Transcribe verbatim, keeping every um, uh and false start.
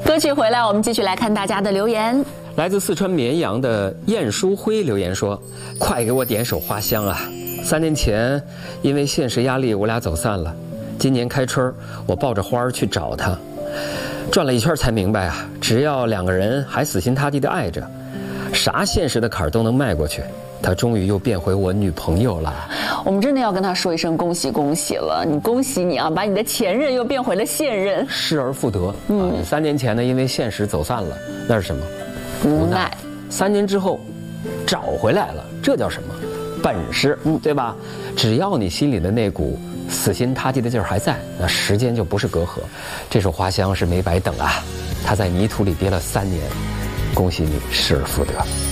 歌曲回来，我们继续来看大家的留言。 来自四川绵阳的晏书辉留言说：“快给我点首《花香》啊！三年前因为现实压力，我俩走散了。今年开春，我抱着花儿去找她，转了一圈才明白啊，只要两个人还死心塌地地爱着，啥现实的坎儿都能迈过去。她终于又变回我女朋友了。” 我们真的要跟他说一声恭喜恭喜了，你恭喜你啊，把你的前任又变回了现任， 失而复得。嗯，啊、三年前呢，因为现实走散了，那是什么？ 无奈。 三年之后，找回来了，这叫什么？本事，嗯，对吧？只要你心里的那股死心塌地的劲儿还在，那时间就不是隔阂。这首《花香》是没白等啊，他在泥土里憋了三年，恭喜你失而复得。